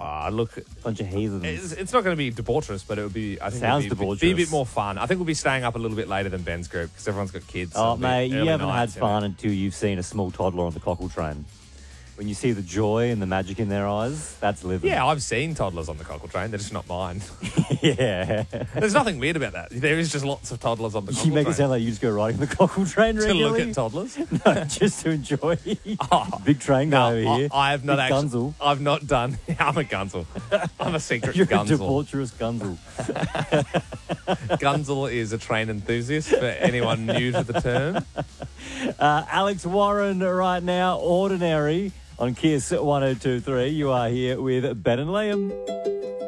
Look, Bunch of heathens. it's not going to be debaucherous, but it would be. I think Sounds it'd be a debaucherous. bit more fun. I think we'll be staying up a little bit later than Ben's group because everyone's got kids. so Oh, it'll be mate, you early haven't had nights, fun until you've seen a small toddler on the cockle train. When you see the joy and the magic in their eyes, that's living. Yeah, I've seen toddlers on the cockle train. They're just not mine. Yeah. There's nothing weird about that. There is just lots of toddlers on the cockle You make train. it sound like you just go riding the cockle train to regularly. look at toddlers. No, just to enjoy. Big train guy over here. I have not Big actually. Gunzel. I've not done. I'm a gunzel. I'm a secret You're a gunzel. debaucherous gunzel. Gunzel is a train enthusiast for anyone new to the term. Alex Warren right now, Ordinary on Kiss 102.3. You are here with Ben and Liam.